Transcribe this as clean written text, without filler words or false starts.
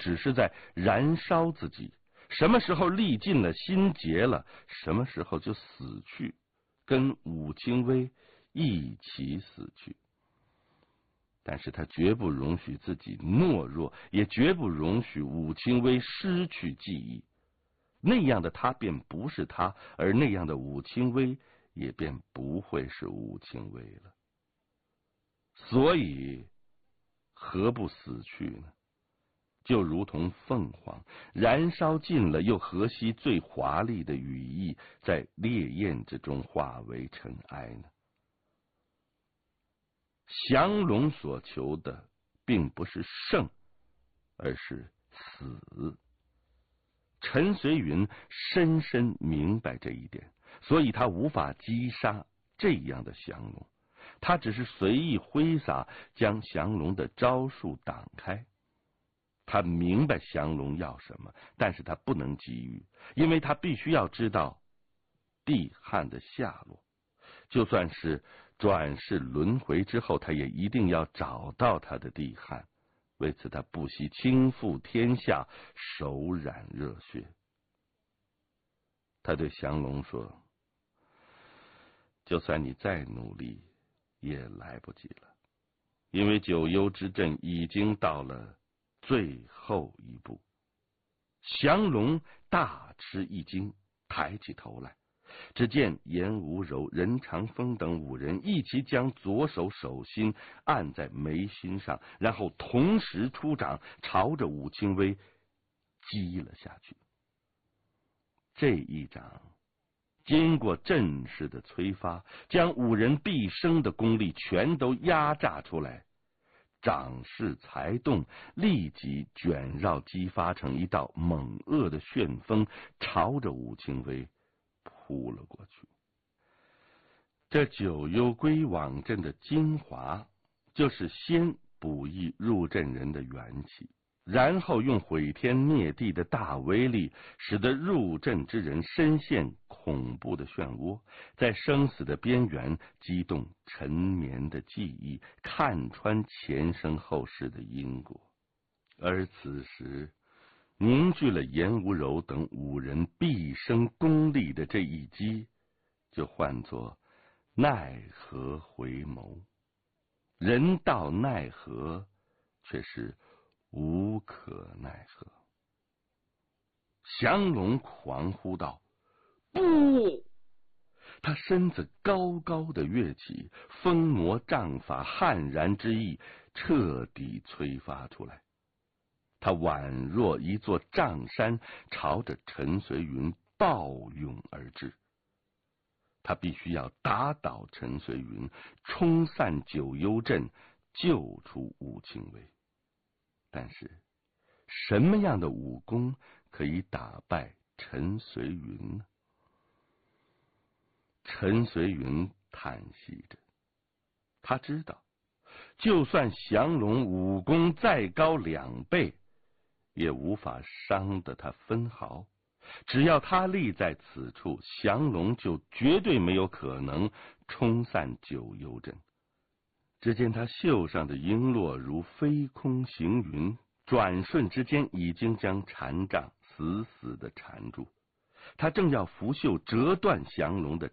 只是在燃烧自己，什么时候力尽了心竭了，什么时候就死去，跟武清微一起死去。但是他绝不容许自己懦弱，也绝不容许武清微失去记忆。那样的他便不是他，而那样的武清微也便不会是武清微了。所以何不死去呢？就如同凤凰燃烧尽了，又何惜最华丽的羽翼在烈焰之中化为尘埃呢？降龙所求的并不是胜，而是死。陈随云深深明白这一点，所以他无法击杀这样的降龙，他只是随意挥洒，将降龙的招数挡开。他明白降龙要什么，但是他不能急于，因为他必须要知道帝汉的下落。就算是转世轮回之后，他也一定要找到他的帝汉。为此他不惜倾覆天下，手染热血。他对降龙说，就算你再努力也来不及了，因为九幽之阵已经到了最后一步。降龙大吃一惊，抬起头来，只见颜无柔、任长风等5人一起将左手手心按在眉心上，然后同时出掌，朝着武清微击了下去。这一掌经过阵势的催发，将5人毕生的功力全都压榨出来，掌势才动，立即卷绕激发成一道猛恶的旋风，朝着武清微扑了过去。这九幽归往阵的精华，就是先补益入阵人的元气，然后用毁天灭地的大威力，使得入阵之人深陷恐怖的漩涡，在生死的边缘激动沉眠的记忆，看穿前生后世的因果。而此时凝聚了颜无柔等5人毕生功力的这一击，就唤作奈何回眸。人到奈何，却是无可奈何。降龙狂呼道：不！他身子高高的跃起，风魔杖法悍然之意彻底催发出来。他宛若一座障山，朝着陈随云暴涌而至。他必须要打倒陈随云，冲散九幽阵，救出武清微。但是什么样的武功可以打败陈随云呢？陈随云叹息着，他知道，就算降龙武功再高2倍，也无法伤得他分毫。只要他立在此处，降龙就绝对没有可能冲散九幽阵。只见他袖上的璎珞如飞空行云，转瞬之间已经将禅杖死死地缠住。他正要拂袖折断降龙的